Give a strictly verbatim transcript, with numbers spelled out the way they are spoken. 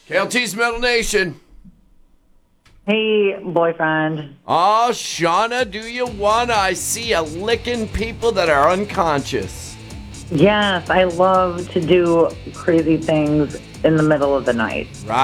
K L T's Metal Nation. Hey, boyfriend. Oh, Shauna, do you wanna? I see you licking people that are unconscious. Yes, I love to do crazy things in the middle of the night. Right.